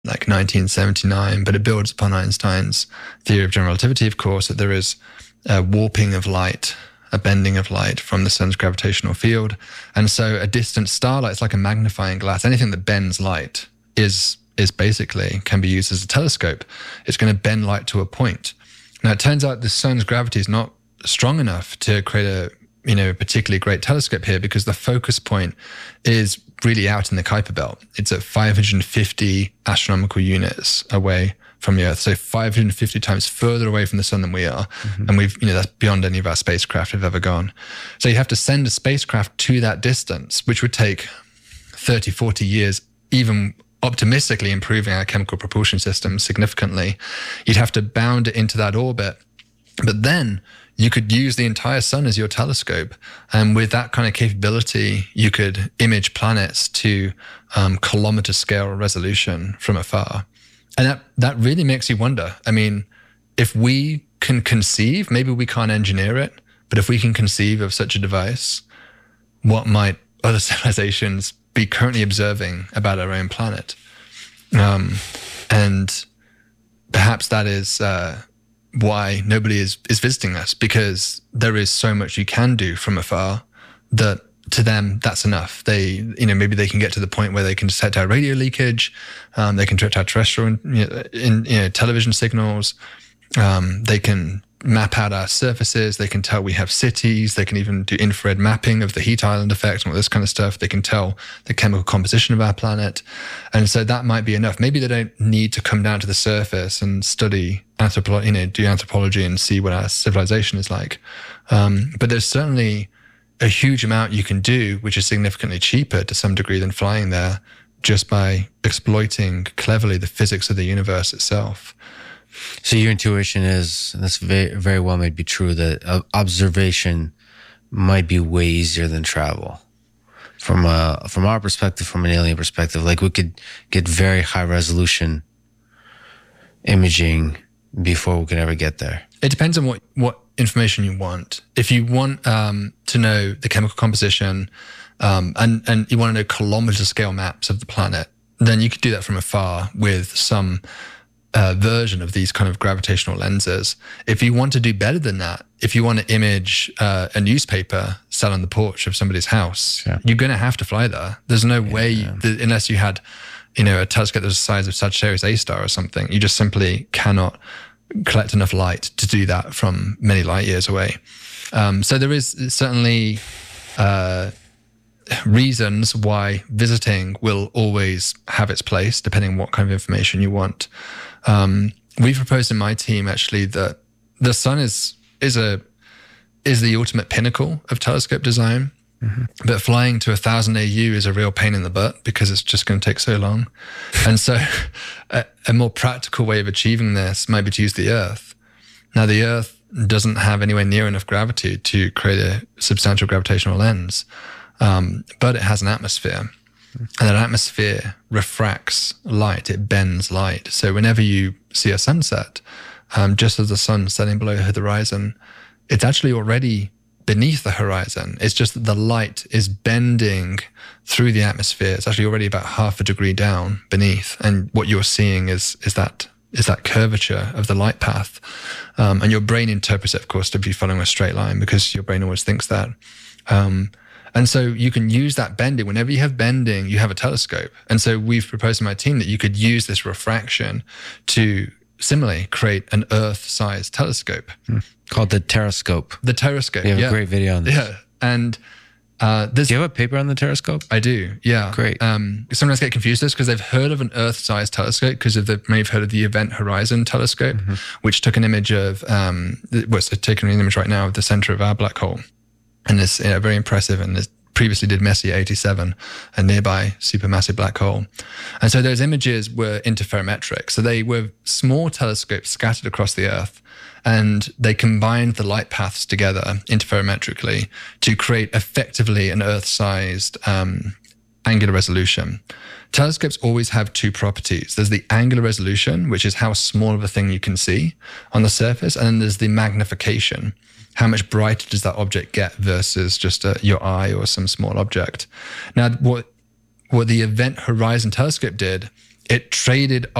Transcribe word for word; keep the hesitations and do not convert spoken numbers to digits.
like nineteen seventy-nine, but it builds upon Einstein's theory of general relativity, of course, that there is a warping of light, a bending of light from the sun's gravitational field. And so a distant starlight is like a magnifying glass. Anything that bends light is is basically, can be used as a telescope. It's going to bend light to a point. Now, it turns out the sun's gravity is not strong enough to create a, you know, a particularly great telescope here, because the focus point is really out in the Kuiper belt. It's at five hundred fifty astronomical units away from the Earth. So five hundred fifty times further away from the sun than we are. Mm-hmm. And we've, you know, that's beyond any of our spacecraft have ever gone. So you have to send a spacecraft to that distance, which would take thirty, forty years, even optimistically improving our chemical propulsion system significantly. You'd have to bound it into that orbit. But then you could use the entire sun as your telescope. And with that kind of capability, you could image planets to um, kilometer scale resolution from afar. And that, that really makes you wonder. I mean, if we can conceive, maybe we can't engineer it, but if we can conceive of such a device, what might other civilizations be currently observing about our own planet? Um, and perhaps that is uh, why nobody is, is visiting us, because there is so much you can do from afar that to them, that's enough. They, you know, maybe they can get to the point where they can detect our radio leakage, um, they can detect our terrestrial, you know, in, you know, television signals, um, they can map out our surfaces, they can tell we have cities, they can even do infrared mapping of the heat island effect and all this kind of stuff. They can tell the chemical composition of our planet. And so that might be enough. Maybe they don't need to come down to the surface and study anthropology, you know, do anthropology and see what our civilization is like. Um, but there's certainly a huge amount you can do, which is significantly cheaper to some degree than flying there, just by exploiting cleverly the physics of the universe itself. So your intuition is, and that's very, very well may be true, that uh, observation might be way easier than travel. From a, from our perspective, from an alien perspective, like we could get very high resolution imaging before we can ever get there. It depends on what, what information you want. If you want um, to know the chemical composition um, and, and you want to know kilometer scale maps of the planet, then you could do that from afar with some uh, version of these kind of gravitational lenses. If you want to do better than that, if you want to image uh, a newspaper sat on the porch of somebody's house, yeah. you're going to have to fly there. There's no yeah, way, yeah. that, unless you had, you know, a telescope that's the size of Sagittarius A star or something, you just simply cannot collect enough light to do that from many light years away. Um, so there is certainly uh, reasons why visiting will always have its place, depending on what kind of information you want. Um, we proposed in my team actually that the sun is is a is the ultimate pinnacle of telescope design. Mm-hmm. But flying to a thousand A U is a real pain in the butt because it's just going to take so long. And so a, a more practical way of achieving this might be to use the Earth. Now, the Earth doesn't have anywhere near enough gravity to create a substantial gravitational lens, um, but it has an atmosphere. And that atmosphere refracts light, it bends light. So whenever you see a sunset, um, just as the sun's setting below the horizon, it's actually already beneath the horizon. It's just that the light is bending through the atmosphere. It's actually already about half a degree down beneath. And what you're seeing is is that is that curvature of the light path. Um, and your brain interprets it, of course, to be following a straight line because your brain always thinks that. Um, and so you can use that bending. Whenever you have bending, you have a telescope. And so we've proposed to my team that you could use this refraction to similarly create an Earth-sized telescope. Hmm. Called the Terrascope. The Terrascope, You have yeah. a great video on this. Yeah, and uh, there's... Do you have a paper on the Terrascope? I do, yeah. Great. Um, sometimes get confused with this because they've heard of an Earth-sized telescope because of the, maybe heard of the Event Horizon Telescope, mm-hmm. which took an image of, um, well, it's taking an image right now of the center of our black hole. And it's yeah, very impressive, and it's previously did Messier eighty-seven, a nearby supermassive black hole. And so those images were interferometric. So they were small telescopes scattered across the Earth, and they combined the light paths together interferometrically to create effectively an Earth-sized um, angular resolution. Telescopes always have two properties. There's the angular resolution, which is how small of a thing you can see on the surface, and then there's the magnification. How much brighter does that object get versus just a, your eye or some small object? Now, what what the Event Horizon Telescope did it traded